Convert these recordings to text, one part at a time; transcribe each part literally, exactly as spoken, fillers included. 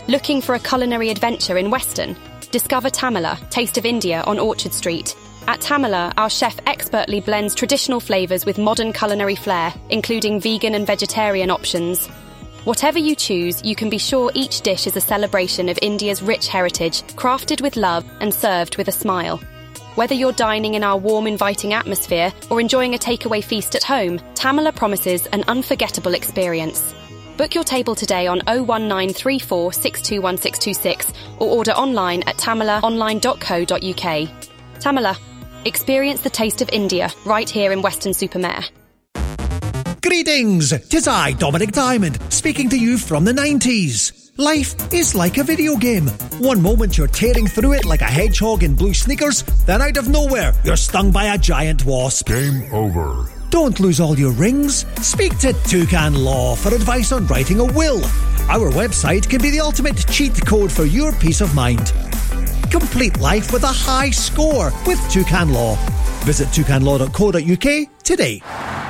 Looking for a culinary adventure in Weston? Discover Tamala, Taste of India on Orchard Street. At Tamala, our chef expertly blends traditional flavours with modern culinary flair, including vegan and vegetarian options. Whatever you choose, you can be sure each dish is a celebration of India's rich heritage, crafted with love and served with a smile. Whether you're dining in our warm, inviting atmosphere or enjoying a takeaway feast at home, Tamala promises an unforgettable experience. Book your table today on oh one nine three four six two one six two six or order online at tamala online dot co dot uk. Tamala, experience the taste of India right here in Weston-super-Mare. Greetings! 'Tis I, Dominic Diamond, speaking to you from the nineties. Life is like a video game. One moment you're tearing through it like a hedgehog in blue sneakers, then out of nowhere, you're stung by a giant wasp. Game over. Don't lose all your rings. Speak to Toucan Law for advice on writing a will. Our website can be the ultimate cheat code for your peace of mind. Complete life with a high score with Toucan Law. Visit toucan law dot co dot uk today.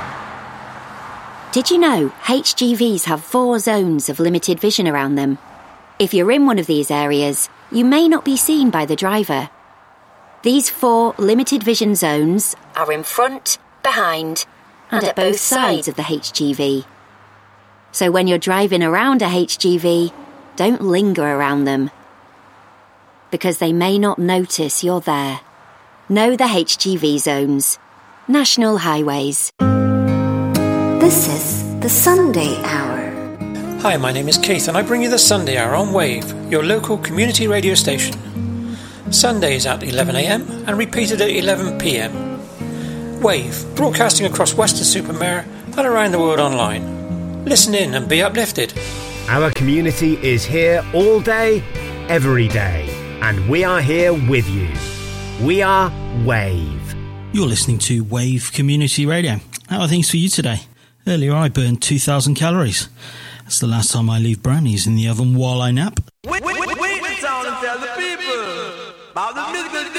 Did you know H G Vs have four zones of limited vision around them? If you're in one of these areas, you may not be seen by the driver. These four limited vision zones are in front, behind, and at both sides of the H G V. So when you're driving around a H G V, don't linger around them, because they may not notice you're there. Know the H G V zones. National Highways. This is the Sunday Hour. Hi, my name is Keith and I bring you the Sunday Hour on Wave, your local community radio station. Sundays at eleven a m and repeated at eleven p m. Wave, broadcasting across Weston-super-Mare and around the world online. Listen in and be uplifted. Our community is here all day, every day, and we are here with you. We are Wave. You're listening to Wave Community Radio. How are things for you today? Earlier I burned two thousand calories. That's the last time I leave brownies in the oven while I nap. Wait, wait, wait, wait the town and tell the people about the musical